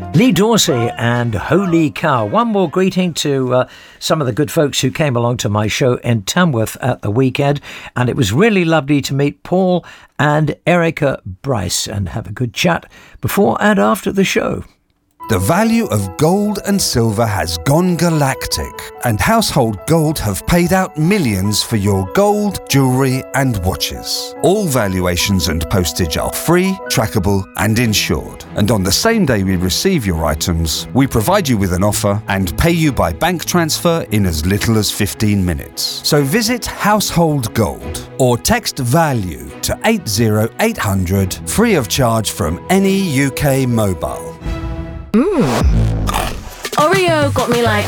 Lee Dorsey and Holy Cow. One more greeting to some of the good folks who came along to my show in Tamworth at the weekend. And it was really lovely to meet Paul and Erica Bryce and have a good chat before and after the show. The value of gold and silver has gone galactic, and Household Gold have paid out millions for your gold, jewellery and watches. All valuations and postage are free, trackable and insured. And on the same day we receive your items, we provide you with an offer and pay you by bank transfer in as little as 15 minutes. So visit Household Gold or text VALUE to 80800 free of charge from any UK mobile. Oreo got me like